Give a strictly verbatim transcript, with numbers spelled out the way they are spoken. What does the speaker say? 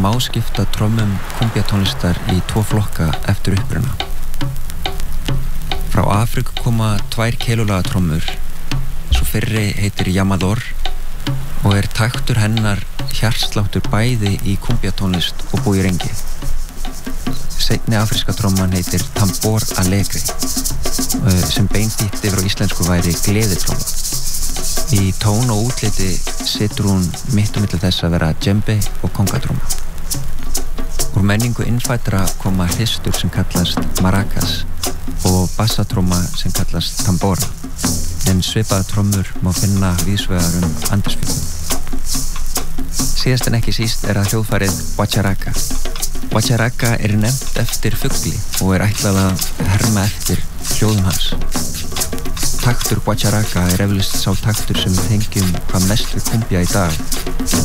má skipta trommum kumbjatónlistar í tvo flokka eftir uppruna. Frá Afríku koma tvær keilulaga trommur, svo fyrri heitir Yamador og er taktur hennar hjartsláttur bæði í kumbjatónlist og búirengi. Seinni afríska tromman heitir Tambor Alegre, sem beintýtt yfir á íslensku væri gleðitromma. Í tón og útliti situr hún mitt og milli þess að vera djembe og kongatromma. Úr menningu innfæddra koma hristur sem kallast maracas og bassatromma sem kallast tambora, en svipaða trommur má finna víðsvegar um Andesfjörðinn. Síðast en ekki síst er það hljóðfærið guacharaca. Guacharaca er nefnt eftir fugli og er ætlað að herma eftir hljóðum hans. Taktur guacharaca er eflaust sá taktur sem við tengjum hvað mest við kumbja í dag.